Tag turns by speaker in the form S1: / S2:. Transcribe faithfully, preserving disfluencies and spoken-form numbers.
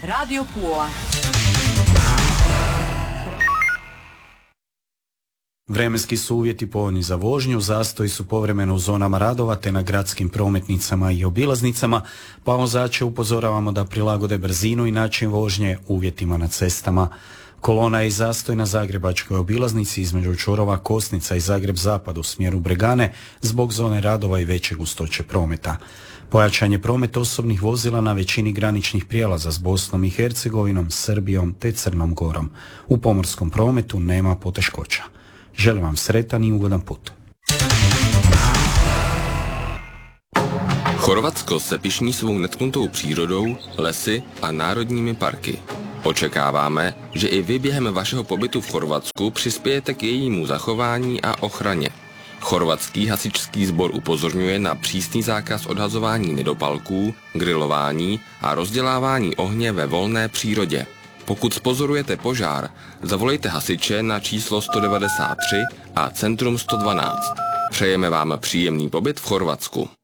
S1: Radio Pula.
S2: Vremenski su uvjeti povoljni za vožnju, zastoji su povremeno u zonama radova te na gradskim prometnicama i obilaznicama, pa vozače upozoravamo da prilagode brzinu i način vožnje uvjetima na cestama. Kolona je i zastoj na zagrebačkoj obilaznici između čvorova Kosnica i Zagreb Zapad u smjeru Bregane zbog zone radova i veće gustoće prometa. Pojačan je promet osobnih vozila na većini graničnih prijelaza s Bosnom i Hercegovinom, Srbijom te Crnom Gorom. U pomorskom prometu nema poteškoća. Želim vam sretan i ugodan put.
S3: Chorvatsko se pyšní svou netknutou přírodou, lesy a národními parky. Očekáváme, že i vy během vašeho pobytu v Chorvatsku přispějete k jejímu zachování a ochraně. Chorvatský hasičský sbor upozorňuje na přísný zákaz odhazování nedopalků, grilování a rozdělávání ohně ve volné přírodě. Pokud pozorujete požár, zavolejte hasiče na číslo sto devadesát tři a Centrum sto dvanáct. Přejeme vám příjemný pobyt v Chorvatsku.